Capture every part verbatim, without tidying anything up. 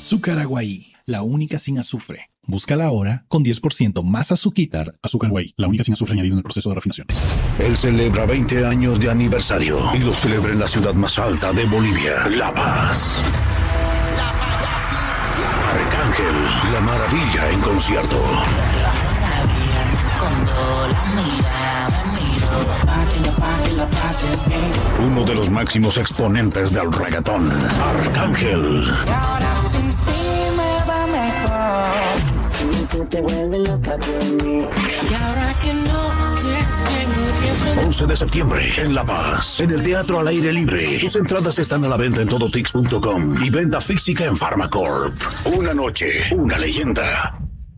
Azúcar Aguaí, la única sin azufre. Búscala ahora con diez por ciento más azuquitar. Azúcar Aguaí, la única sin azufre añadido en el proceso de refinación. Él celebra veinte años de aniversario y lo celebra en la ciudad más alta de Bolivia, La Paz. Arcángel, la maravilla en concierto. Uno de los máximos exponentes del reggaetón, Arcángel. once de septiembre en La Paz, en el Teatro al Aire Libre. Tus entradas están a la venta en todotix punto com y venta física en Pharmacorp. Una noche, una leyenda.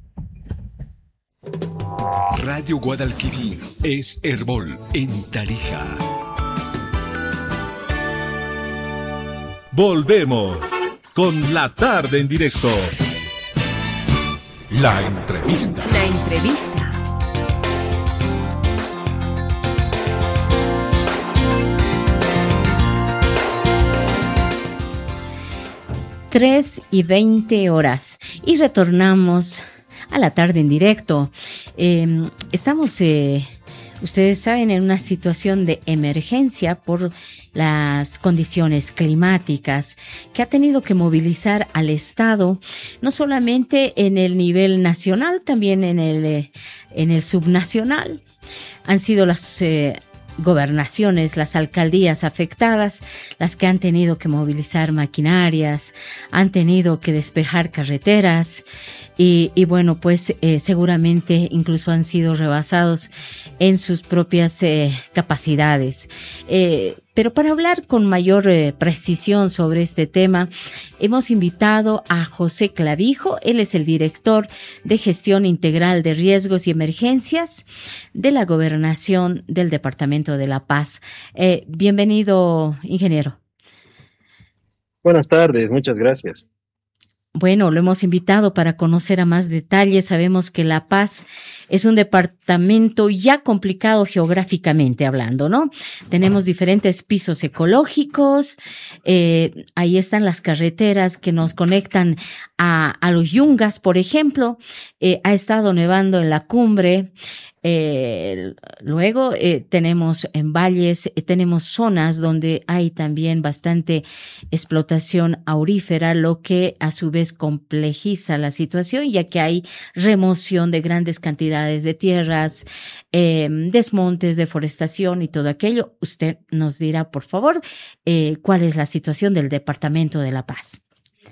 Radio Guadalquivir es Herbol en Tarija. Volvemos con La Tarde en Directo. La entrevista. La entrevista. Tres y veinte horas. Y retornamos a La Tarde en Directo. Eh, estamos, eh, ustedes saben, en una situación de emergencia por las condiciones climáticas que ha tenido que movilizar al Estado, no solamente en el nivel nacional, también en el, eh, en el subnacional. Han sido las eh, gobernaciones, las alcaldías afectadas, las que han tenido que movilizar maquinarias, han tenido que despejar carreteras y, y bueno, pues eh, seguramente incluso han sido rebasados en sus propias eh, capacidades. Eh, Pero para hablar con mayor eh, precisión sobre este tema, hemos invitado a José Clavijo. Él es el director de Gestión Integral de Riesgos y Emergencias de la Gobernación del Departamento de La Paz. Eh, bienvenido, ingeniero. Buenas tardes, muchas gracias. Bueno, lo hemos invitado para conocer a más detalles. Sabemos que La Paz es un departamento ya complicado geográficamente hablando, ¿no? Tenemos diferentes pisos ecológicos, eh, ahí están las carreteras que nos conectan a, a los Yungas, por ejemplo. Eh, ha estado nevando en la cumbre. Eh, luego eh, tenemos en valles, eh, tenemos zonas donde hay también bastante explotación aurífera, lo que a su vez complejiza la situación, ya que hay remoción de grandes cantidades de tierras, eh, desmontes, deforestación y todo aquello. Usted nos dirá, por favor, eh, cuál es la situación del Departamento de La Paz.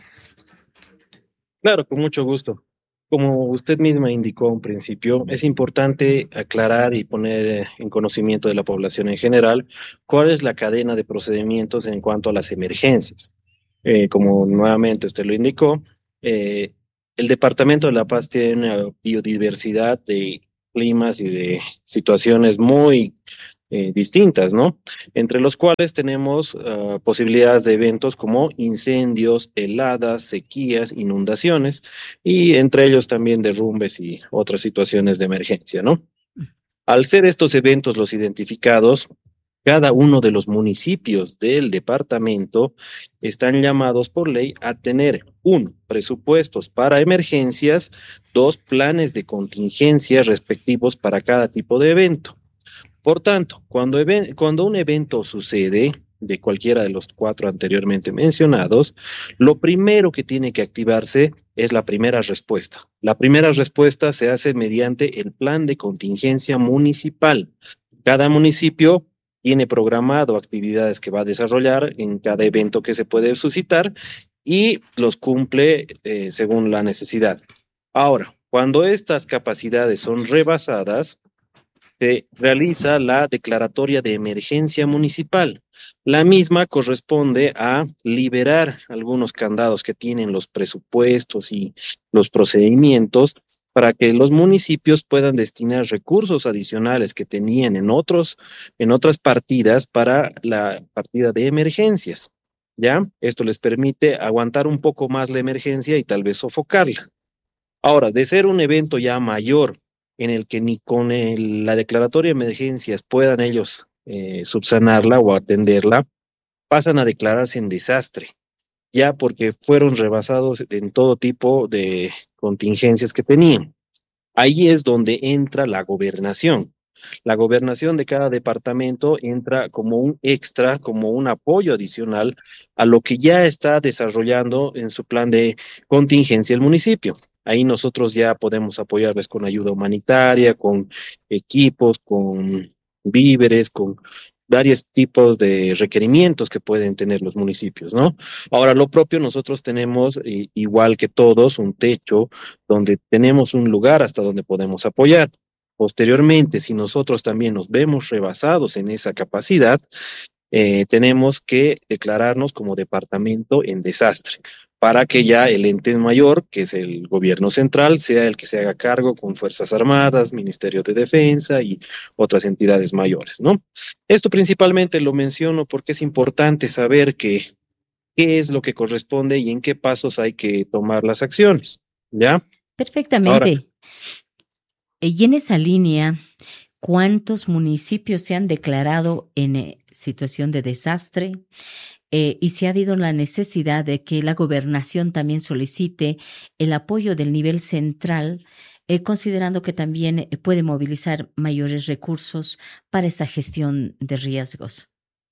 Claro, con mucho gusto. Como usted misma indicó en principio, es importante aclarar y poner en conocimiento de la población en general cuál es la cadena de procedimientos en cuanto a las emergencias. Eh, como nuevamente usted lo indicó, eh, el Departamento de La Paz tiene una biodiversidad de climas y de situaciones muy eh, distintas, ¿no? Entre los cuales tenemos uh, posibilidades de eventos como incendios, heladas, sequías, inundaciones y entre ellos también derrumbes y otras situaciones de emergencia, ¿no? Al ser estos eventos los identificados, cada uno de los municipios del departamento están llamados por ley a tener, uno, presupuestos para emergencias, dos, planes de contingencia respectivos para cada tipo de evento. Por tanto, cuando, even- cuando un evento sucede, de cualquiera de los cuatro anteriormente mencionados, lo primero que tiene que activarse es la primera respuesta. La primera respuesta se hace mediante el plan de contingencia municipal. Cada municipio tiene programado actividades que va a desarrollar en cada evento que se puede suscitar y los cumple eh, según la necesidad. Ahora, cuando estas capacidades son rebasadas, se realiza la declaratoria de emergencia municipal. La misma corresponde a liberar algunos candados que tienen los presupuestos y los procedimientos para que los municipios puedan destinar recursos adicionales que tenían en otros, en otras partidas para la partida de emergencias. ¿Ya? Esto les permite aguantar un poco más la emergencia y tal vez sofocarla. Ahora, de ser un evento ya mayor, en el que ni con el, la declaratoria de emergencias puedan ellos eh, subsanarla o atenderla, pasan a declararse en desastre. ya porque fueron rebasados en todo tipo de contingencias que tenían. Ahí es donde entra la gobernación. La gobernación de cada departamento entra como un extra, como un apoyo adicional a lo que ya está desarrollando en su plan de contingencia el municipio. Ahí nosotros ya podemos apoyarles con ayuda humanitaria, con equipos, con víveres, con varios tipos de requerimientos que pueden tener los municipios, ¿no? Ahora, lo propio, nosotros tenemos, eh, igual que todos, un techo donde tenemos un lugar hasta donde podemos apoyar. Posteriormente, si nosotros también nos vemos rebasados en esa capacidad, eh, tenemos que declararnos como departamento en desastre, para que ya el ente mayor, que es el gobierno central, sea el que se haga cargo con Fuerzas Armadas, Ministerio de Defensa y otras entidades mayores, ¿no? Esto principalmente lo menciono porque es importante saber que, qué es lo que corresponde y en qué pasos hay que tomar las acciones, ¿ya? Perfectamente. Ahora, y en esa línea, ¿cuántos municipios se han declarado en eh, situación de desastre? Eh, y si ha habido la necesidad de que la gobernación también solicite el apoyo del nivel central, eh, considerando que también eh, puede movilizar mayores recursos para esta gestión de riesgos.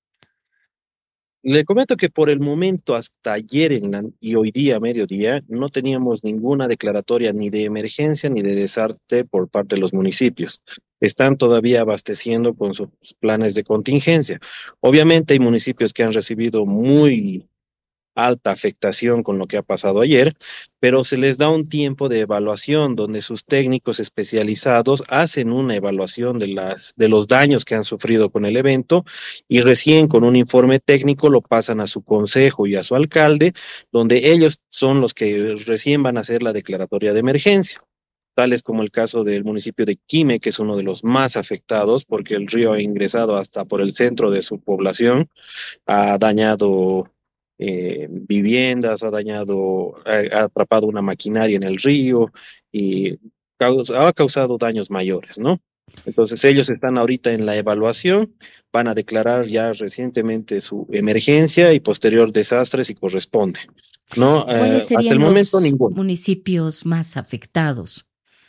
le comento que por el momento, hasta ayer en la, y hoy día, a mediodía, no teníamos ninguna declaratoria ni de emergencia ni de desastre por parte de los municipios. Están todavía abasteciendo con sus planes de contingencia. Obviamente hay municipios que han recibido muy alta afectación con lo que ha pasado ayer, pero se les da un tiempo de evaluación donde sus técnicos especializados hacen una evaluación de las de los daños que han sufrido con el evento y recién con un informe técnico lo pasan a su consejo y a su alcalde, donde ellos son los que recién van a hacer la declaratoria de emergencia. Tales como el caso del municipio de Quime, que es uno de los más afectados porque el río ha ingresado hasta por el centro de su población, ha dañado eh, viviendas, ha dañado, ha, ha atrapado una maquinaria en el río y causa, ha causado daños mayores, ¿no? Entonces ellos están ahorita en la evaluación, van a declarar ya recientemente su emergencia y posterior desastre si corresponde, ¿no? ¿Cuáles Eh, serían hasta el momento los ninguno. municipios más afectados?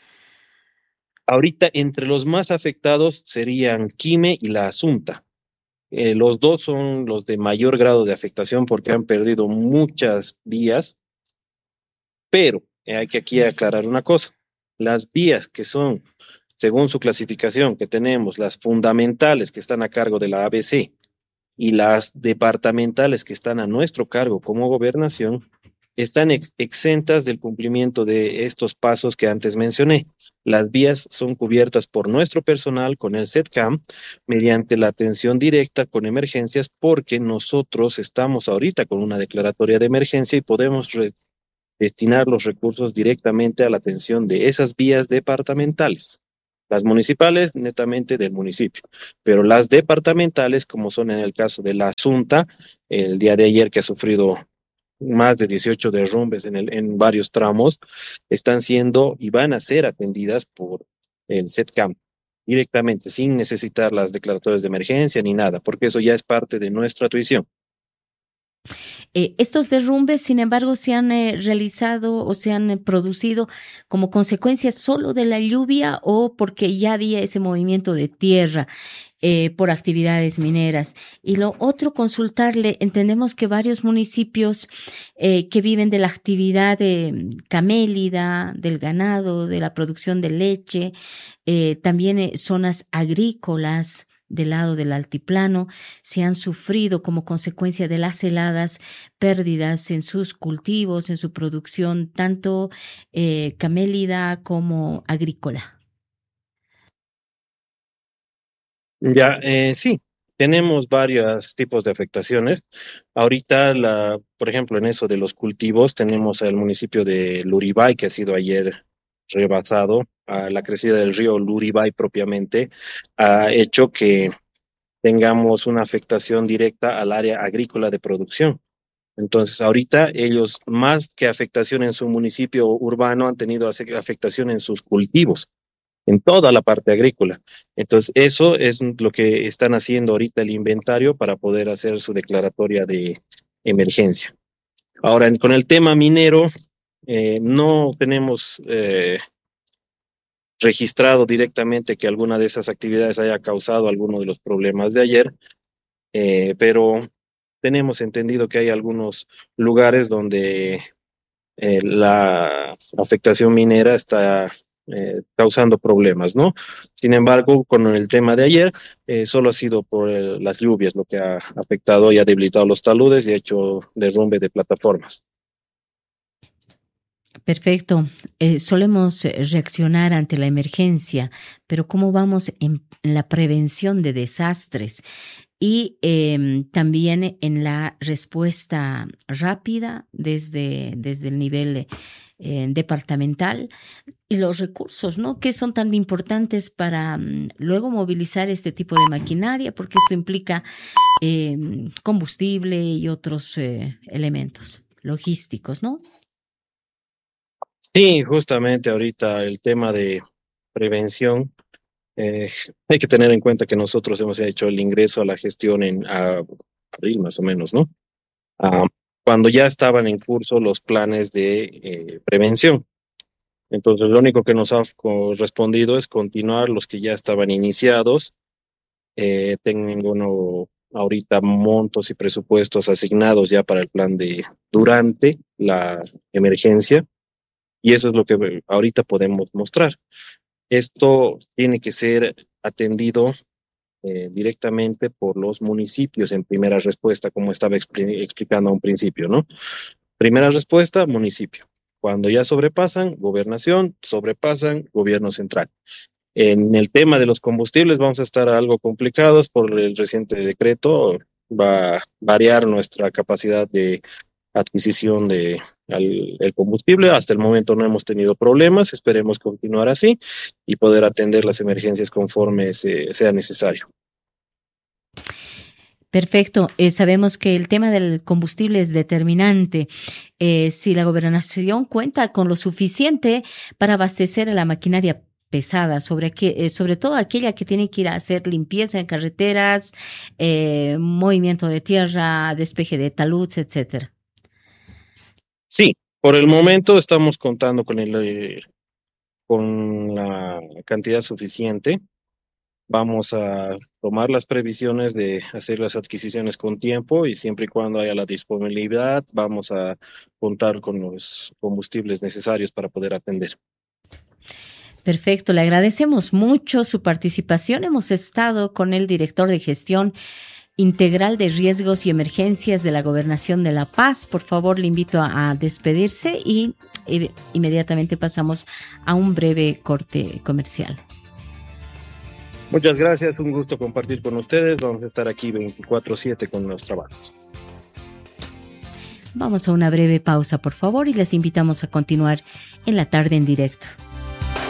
Ahorita entre los más afectados serían Quime y La Asunta. Eh, los dos son los de mayor grado de afectación porque han perdido muchas vías, pero eh, hay que aquí aclarar una cosa. Las vías que son, según su clasificación que tenemos, las fundamentales que están a cargo de la A B C y las departamentales que están a nuestro cargo como gobernación, están ex exentas del cumplimiento de estos pasos que antes mencioné. Las vías son cubiertas por nuestro personal con el SETCAM mediante la atención directa con emergencias porque nosotros estamos ahorita con una declaratoria de emergencia y podemos destinar los recursos directamente a la atención de esas vías departamentales. Las municipales netamente del municipio, pero las departamentales, como son en el caso de La Asunta, el día de ayer que ha sufrido más de dieciocho derrumbes en, el, en varios tramos, están siendo y van a ser atendidas por el SETCAM directamente, sin necesitar las declaratorias de emergencia ni nada, porque eso ya es parte de nuestra tuición. Eh, estos derrumbes, sin embargo, se han eh, realizado o se han eh, producido como consecuencia solo de la lluvia o porque ya había ese movimiento de tierra eh, por actividades mineras. Y lo otro, consultarle, entendemos que varios municipios eh, que viven de la actividad eh, camélida, del ganado, de la producción de leche, eh, también eh, zonas agrícolas, del lado del altiplano, se han sufrido como consecuencia de las heladas pérdidas en sus cultivos, en su producción, tanto eh, camélida como agrícola. Ya, eh, sí, tenemos varios tipos de afectaciones. Ahorita, la, por ejemplo, en eso de los cultivos, tenemos el municipio de Luribay, que ha sido ayer rebasado. A la crecida del río Luribay propiamente ha hecho que tengamos una afectación directa al área agrícola de producción. Entonces, ahorita ellos, más que afectación en su municipio urbano, han tenido afectación en sus cultivos, en toda la parte agrícola. Entonces, eso es lo que están haciendo ahorita el inventario para poder hacer su declaratoria de emergencia. Ahora, en- con el tema minero, eh, no tenemos eh, registrado directamente que alguna de esas actividades haya causado alguno de los problemas de ayer, eh, pero tenemos entendido que hay algunos lugares donde eh, la afectación minera está eh, causando problemas, ¿no? Sin embargo, con el tema de ayer, eh, solo ha sido por el- las lluvias lo que ha afectado y ha debilitado los taludes y ha hecho derrumbe de plataformas. Perfecto. Eh, solemos eh, reaccionar ante la emergencia, pero ¿cómo vamos en la prevención de desastres? Y em, también en la respuesta rápida desde, desde el nivel eh, departamental y los recursos, ¿no? Que son tan importantes para mm, luego movilizar este tipo de maquinaria, porque esto implica em, combustible y otros eh, elementos logísticos, ¿no? Sí, justamente ahorita el tema de prevención, eh, hay que tener en cuenta que nosotros hemos hecho el ingreso a la gestión en a- abril más o menos, ¿no? Ah, cuando ya estaban en curso los planes de eh, prevención. Entonces, lo único que nos ha correspondido es continuar los que ya estaban iniciados. Eh, tengo uno, ahorita montos y presupuestos asignados ya para el plan de durante la emergencia, y eso es lo que eh, ahorita podemos mostrar. Esto tiene que ser atendido eh, directamente por los municipios en primera respuesta, como estaba expli- explicando a un principio, ¿no? Primera respuesta, municipio. Cuando ya sobrepasan, gobernación, sobrepasan, gobierno central. En el tema de los combustibles vamos a estar algo complicados por el reciente decreto. Va a variar nuestra capacidad de adquisición de al- el combustible. Hasta el momento no hemos tenido problemas. Esperemos continuar así y poder atender las emergencias conforme se- sea necesario. Perfecto. Eh, sabemos que el tema del combustible es determinante. Eh, si la gobernación cuenta con lo suficiente para abastecer a la maquinaria pesada, sobre, que, eh, sobre todo aquella que tiene que ir a hacer limpieza en carreteras, eh, movimiento de tierra, despeje de taludes, etcétera. Sí, por el momento estamos contando con el, eh, con la cantidad suficiente. Vamos a tomar las previsiones de hacer las adquisiciones con tiempo y siempre y cuando haya la disponibilidad, vamos a contar con los combustibles necesarios para poder atender. Perfecto, le agradecemos mucho su participación. Hemos estado con el director de gestión integral de riesgos y emergencias de la Gobernación de La Paz. Por favor, le invito a, a despedirse y eh, inmediatamente pasamos a un breve corte comercial. Muchas gracias, un gusto compartir con ustedes. Vamos a estar aquí veinticuatro siete con los trabajos. Vamos a una breve pausa, por favor, y les invitamos a continuar en la tarde en directo.